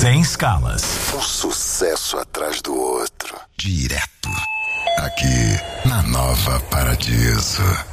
Sem escalas. Um sucesso atrás do outro. Direto. Aqui, na Nova Paradiso.